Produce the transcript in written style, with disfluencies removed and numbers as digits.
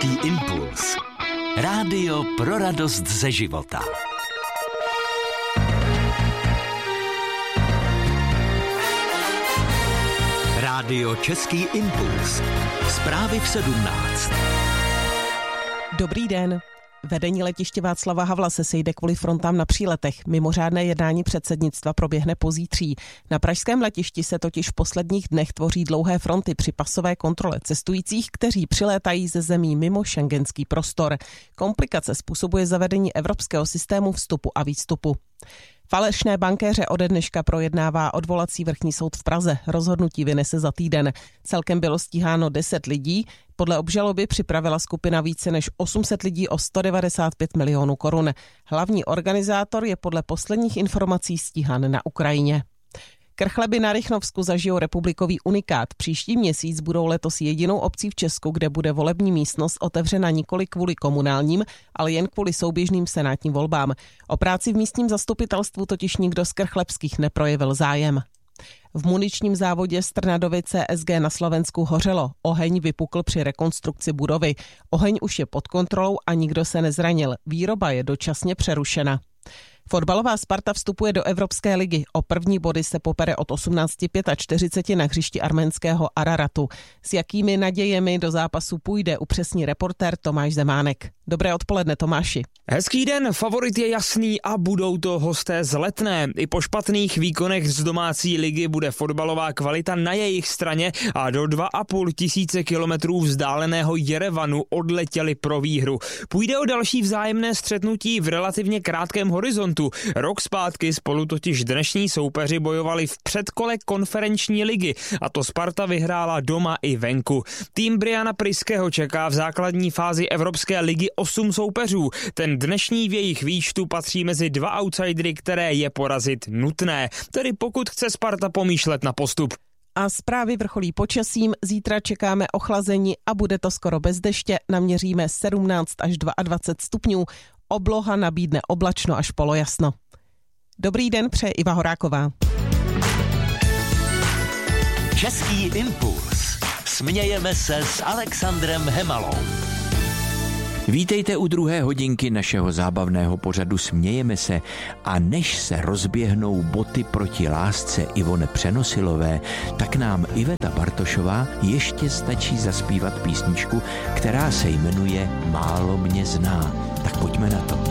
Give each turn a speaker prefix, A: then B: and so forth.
A: Český impuls. Rádio pro radost ze života. Rádio Český impuls. Zprávy v 17.
B: Dobrý den. Vedení letiště Václava Havla se sejde kvůli frontám na příletech. Mimořádné jednání předsednictva proběhne pozítří. Na pražském letišti se totiž v posledních dnech tvoří dlouhé fronty při pasové kontrole cestujících, kteří přilétají ze zemí mimo schengenský prostor. Komplikace způsobuje zavedení evropského systému vstupu a výstupu. Falešné bankéře ode dneška projednává odvolací vrchní soud v Praze. Rozhodnutí vynese za týden. Celkem bylo stíháno 10 lidí. Podle obžaloby připravila skupina více než 800 lidí o 195 milionů korun. Hlavní organizátor je podle posledních informací stíhán na Ukrajině. Krchleby na Rychnovsku zažijou republikový unikát. Příští měsíc budou letos jedinou obcí v Česku, kde bude volební místnost otevřena nikoli kvůli komunálním, ale jen kvůli souběžným senátním volbám. O práci v místním zastupitelstvu totiž nikdo z krchlebských neprojevil zájem. V muničním závodě Strnadovice CSG na Slovensku hořelo. Oheň vypukl při rekonstrukci budovy. Oheň už je pod kontrolou a nikdo se nezranil. Výroba je dočasně přerušena. Fotbalová Sparta vstupuje do Evropské ligy. O první body se popere od 18:45 na hřišti arménského Araratu. S jakými nadějemi do zápasu půjde, upřesní reportér Tomáš Zemánek. Dobré odpoledne, Tomáši.
C: Hezký den, favorit je jasný a budou to hosté z Letné. I po špatných výkonech z domácí ligy bude fotbalová kvalita na jejich straně a do 2,5 tisíce kilometrů vzdáleného Jerevanu odletěli pro výhru. Půjde o další vzájemné střetnutí v relativně krátkém horizontu. Rok zpátky spolu totiž dnešní soupeři bojovali v předkole konferenční ligy a to Sparta vyhrála doma i venku. Tým Briana Priského čeká v základní fázi Evropské ligy 8 soupeřů. Ten dnešní v jejich výčtu patří mezi 2 outsidery, které je porazit nutné. Tedy pokud chce Sparta pomýšlet na postup.
B: A zprávy vrcholí počasím. Zítra čekáme ochlazení a bude to skoro bez deště. Naměříme 17 až 22 stupňů. Obloha nabídne oblačno až polojasno. Dobrý den, přeje Iva Horáková.
A: Český impuls. Smějeme se s Alexandrem Hemalou.
D: Vítejte u druhé hodinky našeho zábavného pořadu Smějeme se a než se rozběhnou boty proti lásce Ivone Přenosilové, tak nám Iveta Bartošová ještě stačí zaspívat písničku, která se jmenuje Málo mě zná. Tak pojďme na to.